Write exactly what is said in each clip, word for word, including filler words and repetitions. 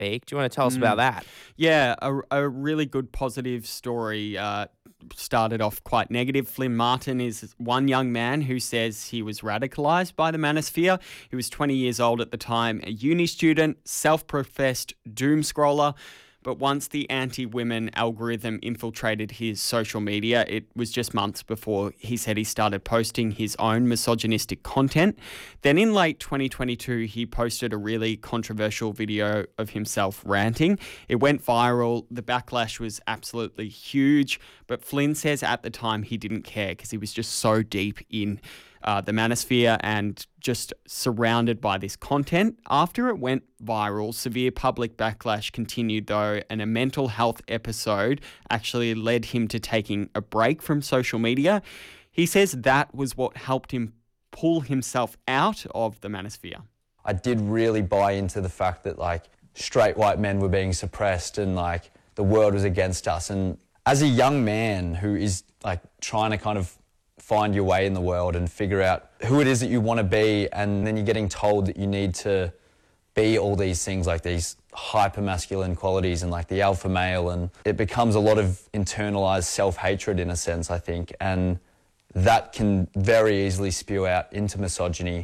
speak. Do you want to tell us about that? Yeah, a, a really good positive story. Uh, started off quite negative. Flynn Martin is one young man who says he was radicalised by the manosphere. He was twenty years old at the time, a uni student, self-professed doom scroller. But once the anti-women algorithm infiltrated his social media, it was just months before he said he started posting his own misogynistic content. Then in late twenty twenty-two, he posted a really controversial video of himself ranting. It went viral. The backlash was absolutely huge. But Flynn says at the time he didn't care because he was just so deep in Uh, the manosphere and just surrounded by this content. After it went viral, severe public backlash continued though, and a mental health episode actually led him to taking a break from social media. He says that was what helped him pull himself out of the manosphere. I did really buy into the fact that like straight white men were being suppressed and like the world was against us. And as a young man who is like trying to kind of find your way in the world and figure out who it is that you want to be, and then you're getting told that you need to be all these things, like these hyper-masculine qualities and like the alpha male, and it becomes a lot of internalised self-hatred in a sense, I think, and that can very easily spew out into misogyny.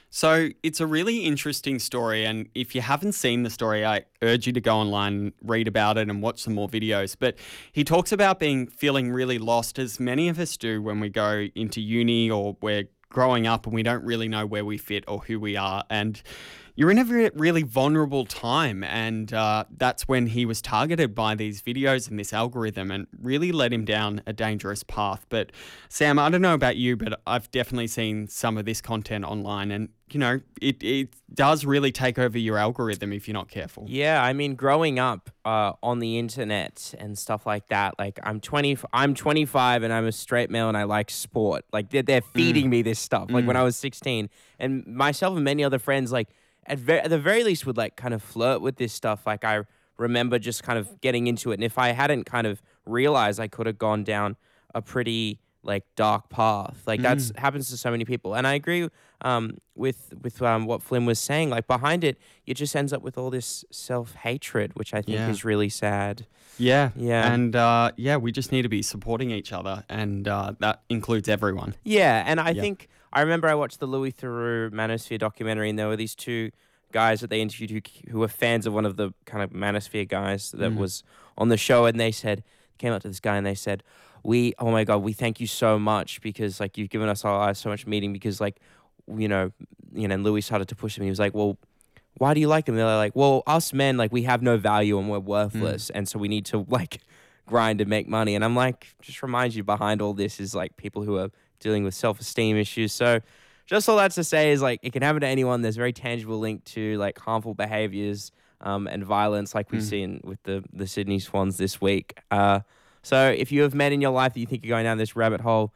So it's a really interesting story, and if you haven't seen the story, I urge you to go online, read about it and watch some more videos. But he talks about being feeling really lost, as many of us do when we go into uni or we're growing up and we don't really know where we fit or who we are. And you're in a very, really vulnerable time, and uh, that's when he was targeted by these videos and this algorithm and really led him down a dangerous path. But Sam, I don't know about you, but I've definitely seen some of this content online, and you know, it, it does really take over your algorithm if you're not careful. Yeah, I mean, growing up uh, on the internet and stuff like that, like I'm twenty, I'm twenty-five and I'm a straight male and I like sport. Like they're, they're feeding mm. me this stuff. Like mm. when I was sixteen, and myself and many other friends, like at, ver- at the very least would like kind of flirt with this stuff. Like I remember just kind of getting into it. And if I hadn't kind of realized, I could have gone down a pretty like dark path. Like that's mm. happens to so many people. And I agree um, with with um, what Flynn was saying. Like behind it, it just ends up with all this self-hatred, which I think yeah. is really sad. Yeah. Yeah. And uh, yeah, we just need to be supporting each other, and uh, that includes everyone. Yeah. And I yeah. think I remember I watched the Louis Theroux Manosphere documentary, and there were these two guys that they interviewed who, who were fans of one of the kind of Manosphere guys that mm. was on the show, and they said, came up to this guy and they said, we, oh my God, we thank you so much because like you've given us our lives so much meaning, because like, you know, you know, and Louis started to push him. He was like, well, why do you like them? They're like, well, us men, like we have no value and we're worthless. Mm. And so we need to like grind and make money. And I'm like, just reminds you behind all this is like people who are dealing with self-esteem issues. So just all that's to say is like, it can happen to anyone. There's a very tangible link to like harmful behaviors um, and violence like we've mm. seen with the, the Sydney Swans this week. Uh, So if you have men in your life that you think are going down this rabbit hole,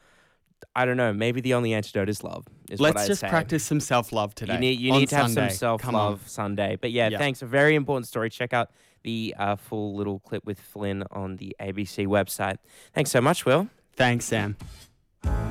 I don't know, maybe the only antidote is love. Is Let's what I'd just say. practice some self-love today. You need, you need to have some self-love Sunday. But yeah, yeah, thanks. A very important story. Check out the uh, full little clip with Flynn on the A B C website. Thanks so much, Will. Thanks, Sam.